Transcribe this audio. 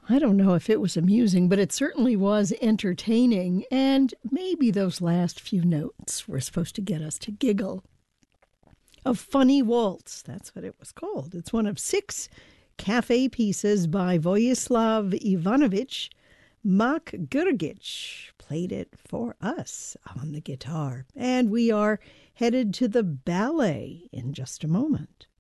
I don't know if it was amusing, but it certainly was entertaining, and maybe those last few notes were supposed to get us to giggle. A Funny Waltz, that's what it was called. It's one of 6 cafe pieces by Vojislav Ivanović. Mak Grgić played it for us on the guitar, and we are headed to the ballet in just a moment.